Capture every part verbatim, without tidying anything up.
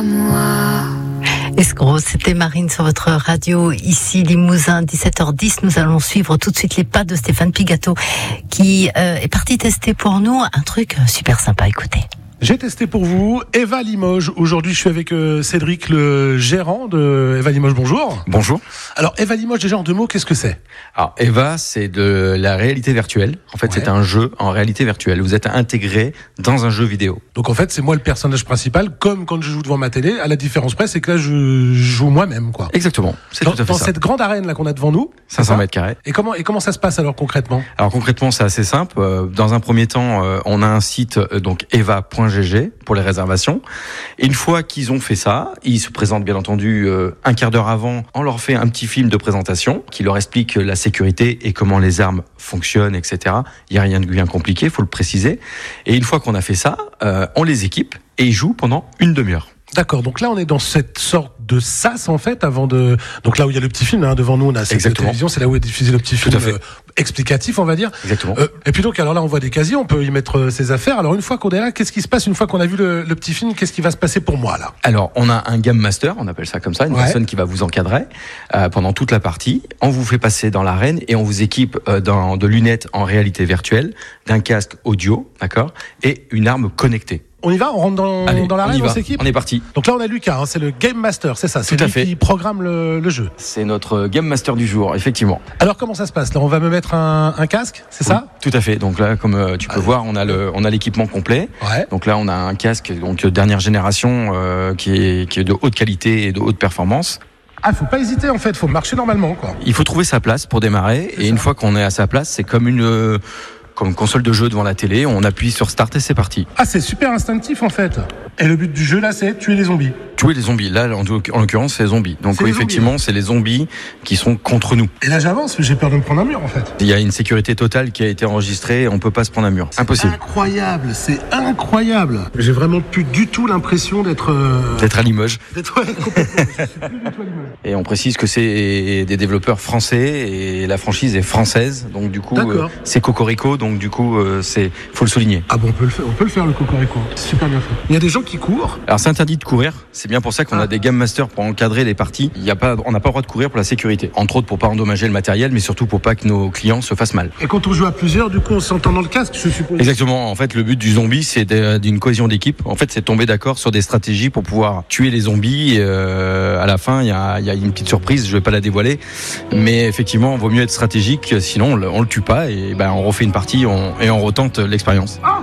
moi. Escroc, c'était Marine sur votre radio, ici Limousin, dix-sept heures dix. Nous allons suivre tout de suite les pas de Stéphane Pigato, qui euh, est parti tester pour nous un truc super sympa. Écoutez. J'ai testé pour vous Eva Limoges. Aujourd'hui, je suis avec euh, Cédric, le gérant de Eva Limoges. Bonjour. Bonjour. Alors, Eva Limoges, déjà en deux mots, qu'est-ce que c'est ? Alors, Eva, c'est de la réalité virtuelle. En fait, ouais. C'est un jeu en réalité virtuelle. Vous êtes intégré dans un jeu vidéo. Donc, en fait, c'est moi le personnage principal, comme quand je joue devant ma télé. À la différence près, c'est que là, je joue moi-même, quoi. Exactement. C'est dans, tout à fait dans ça. cette grande arène là qu'on a devant nous. cinq cents mètres carrés. Et comment et comment ça se passe alors concrètement ? Alors concrètement, c'est assez simple. Dans un premier temps, on a un site donc eva point g g pour les réservations. Et une fois qu'ils ont fait ça, ils se présentent bien entendu un quart d'heure avant. On leur fait un petit film de présentation qui leur explique la sécurité et comment les armes fonctionnent, et cetera. Il n'y a rien de bien compliqué, il faut le préciser. Et une fois qu'on a fait ça, euh, on les équipe et ils jouent pendant une demi-heure. D'accord, donc là on est dans cette sorte de sas en fait avant de donc là où il y a le petit film hein, devant nous on a cette Exactement. télévision, c'est là où est diffusé le petit film euh, explicatif on va dire. Exactement. Euh, et puis donc alors là on voit des casiers, on peut y mettre euh, ses affaires. Alors une fois qu'on est là, qu'est-ce qui se passe une fois qu'on a vu le, le petit film, qu'est-ce qui va se passer pour moi là ? Alors on a un game master, on appelle ça comme ça, une ouais. personne qui va vous encadrer euh, pendant toute la partie. On vous fait passer dans l'arène et on vous équipe euh, dans, de lunettes en réalité virtuelle, d'un casque audio, d'accord, et une arme connectée. On y va, on rentre dans, Allez, dans l'arène, on, on s'équipe. On est parti. Donc là, on a Lucas, hein, c'est le Game Master, c'est ça. C'est Tout à lui fait. qui programme le, le jeu. C'est notre Game Master du jour, effectivement. Alors comment ça se passe ? Là, on va me mettre un, un casque, c'est oui, ça ? Tout à fait. Donc là, comme euh, tu peux Allez. voir, on a le, on a l'équipement complet. Ouais. Donc là, on a un casque donc dernière génération euh, qui est qui est de haute qualité et de haute performance. Ah, faut pas hésiter en fait, faut marcher normalement quoi. Il faut trouver sa place pour démarrer C'est et ça. une fois qu'on est à sa place, c'est comme une euh, comme une console de jeu devant la télé, on appuie sur Start et c'est parti. Ah, c'est super instinctif en fait. Et le but du jeu là, c'est tuer les zombies. Tuer les zombies. Là, en, en l'occurrence, c'est les zombies. Donc C'est oui, les effectivement, zombies. c'est les zombies qui sont contre nous. Et là, j'avance, j'ai peur de me prendre un mur en fait. Il y a une sécurité totale qui a été enregistrée, on peut pas se prendre un mur. Impossible. Incroyable, c'est incroyable. J'ai vraiment plus du tout l'impression d'être. Euh... D'être à Limoges. D'être ouais, complètement. Je suis plus du tout à Limoges. Et on précise que c'est des développeurs français et la franchise est française. Donc du coup, euh, c'est Cocorico. Donc du coup, euh, c'est faut le souligner. Ah bon, on peut le faire, on peut le faire le Cocorico. C'est super bien fait. Il y a des gens qui courent. Alors c'est interdit de courir. C'est bien pour ça qu'on Ah. a des game masters pour encadrer les parties. Il y a pas, on n'a pas le droit de courir pour la sécurité. Entre autres pour pas endommager le matériel, mais surtout pour pas que nos clients se fassent mal. Et quand on joue à plusieurs, du coup, on s'entend dans le casque, je suppose. Exactement. En fait, le but du zombie, c'est de- d'une cohésion d'équipe. En fait, c'est de tomber d'accord sur des stratégies pour pouvoir tuer les zombies. Euh, à la fin, il y a, il y a une petite surprise. Je vais pas la dévoiler, mais effectivement, il vaut mieux être stratégique. Sinon, on le, on le tue pas et ben on refait une partie on, et on retente l'expérience. Ah,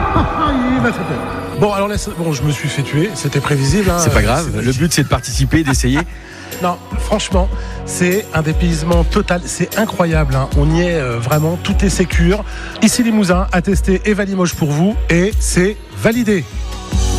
il m'a fait peur. Bon, alors laisse. Bon, je me suis fait tuer. C'était prévisible. Hein. C'est pas grave. C'est- Le but, c'est de participer, d'essayer. Non, franchement, c'est un dépaysement total. C'est incroyable. Hein. On y est euh, vraiment. Tout est sécure. Ici Limousin a testé Eva Limoges pour vous et c'est validé.